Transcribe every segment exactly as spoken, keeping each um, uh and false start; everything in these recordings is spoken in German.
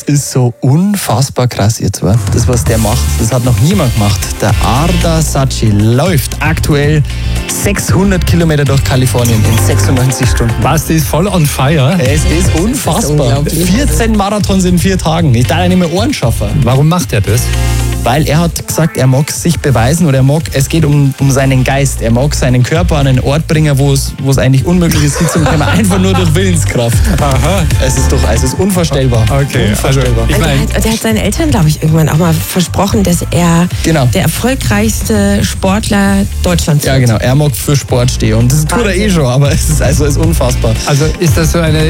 ist so unfassbar krass jetzt, wa? Das, was der macht, das hat noch niemand gemacht. Der Arda Saci läuft aktuell sechshundert Kilometer durch Kalifornien in sechsundneunzig Stunden. Was, der ist voll on fire? Es ist unfassbar. Das ist vierzehn Marathons in vier Tagen. Ich darf ja nicht mehr Ohren schaffen. Warum macht er das? Weil er hat gesagt, er mag sich beweisen oder er mag, es geht um, um seinen Geist. Er mag seinen Körper an einen Ort bringen, wo es, wo es eigentlich unmöglich ist, hinzukommen, einfach nur durch Willenskraft. Aha. Es ist doch, es ist unvorstellbar. Okay, Unvorstellbar. also ich Also meine, der, hat, der hat seinen Eltern, glaube ich, irgendwann auch mal versprochen, dass er Genau. der erfolgreichste Sportler Deutschlands Ja, wird. genau. Er mag für Sport stehen. Und das tut er eh schon, aber es ist, also, es ist unfassbar. also ist das so eine,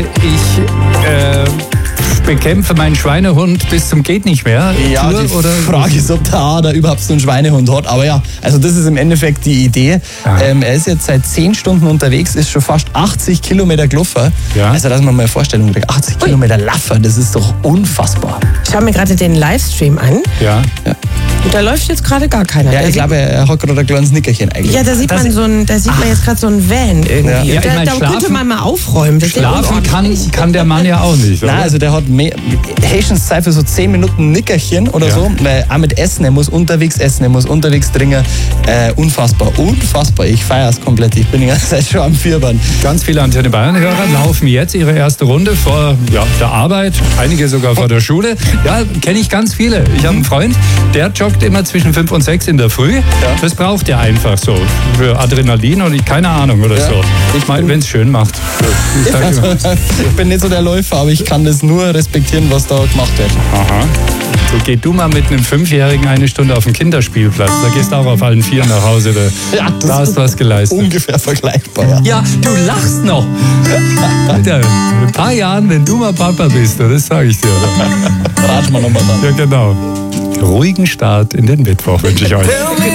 ich äh, bekämpfe meinen Schweinehund bis zum geht nicht mehr Ja, Tour, die oder? Frage ist, ob der Ader überhaupt so einen Schweinehund hat. Aber ja, also das ist im Endeffekt die Idee. Ah. Ähm, er ist jetzt seit zehn Stunden unterwegs, ist schon fast achtzig Kilometer gelaufen. Ja. Also, dass man mal eine Vorstellung kriegt. achtzig Kilometer Laffer, das ist doch unfassbar. Ich schaue mir gerade den Livestream an Ja. und da läuft jetzt gerade gar keiner. Ja, Da ich sieht- glaube, er hat gerade ein kleines Nickerchen eigentlich. ja, da sieht Das- man so ein, da sieht man jetzt gerade so ein Van irgendwie. Ja. Und Ja, ich da, mein, da könnte schlafen- man mal aufräumen. Das ist ja Schlafen kann, unordentlich. kann der Mann ja auch nicht, oder? Nein, also der hat mehr, Haitians Zeit für so zehn Minuten Nickerchen oder Ja. so. Weil auch mit Essen, er muss unterwegs essen, er muss unterwegs trinken. Äh, unfassbar, unfassbar. Ich feiere es komplett. Ich bin die ganze Zeit schon am Vierband. Ganz viele Antenne Bayern-Hörer laufen jetzt ihre erste Runde vor ja, der Arbeit, einige sogar vor der Schule. Ja, kenne ich ganz viele. Ich habe einen Freund, der joggt immer zwischen fünf und sechs in der Früh. Das braucht er einfach so für Adrenalin und ich, keine Ahnung oder Ja. so. Ich meine, wenn es schön macht. Ich sag immer, Ich bin nicht so der Läufer, aber ich kann das nur respektieren, was da gemacht wird. aha. So geh du mal mit einem Fünfjährigen eine Stunde auf den Kinderspielplatz. Da gehst du auch auf allen Vieren nach Hause. Da, Ja, das da hast ist du was geleistet. Ungefähr vergleichbar, ja. Ja, du lachst noch. Alter, in ein paar Jahren, wenn du mal Papa bist, das sage ich dir. Ratsch mal nochmal dann. Ja, genau. Ruhigen Start in den Mittwoch wünsche ich euch.